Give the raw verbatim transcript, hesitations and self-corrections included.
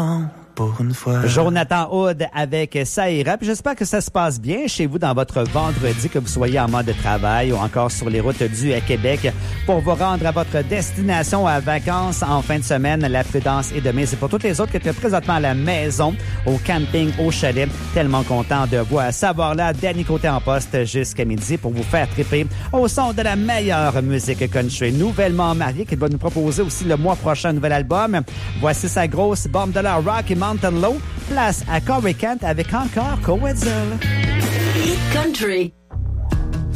Pour une fois. Jonathan Hood avec Ça ira. Puis j'espère que ça se passe bien chez vous dans votre vendredi, que vous soyez en mode de travail ou encore sur les routes du Québec pour vous rendre à votre destination à vacances en fin de semaine. La prudence est de mise. C'est pour toutes les autres qui étaient présentement à la maison, au camping, au chalet. Tellement content de vous savoir là, Danny Côté en poste jusqu'à midi pour vous faire triper au son de la meilleure musique country. Nouvellement mariée qui va nous proposer aussi le mois prochain un nouvel album. Voici sa grosse bombe de la Rocky Mountain Low. Place à Corey Kent avec encore Cowetzel. Hit Country.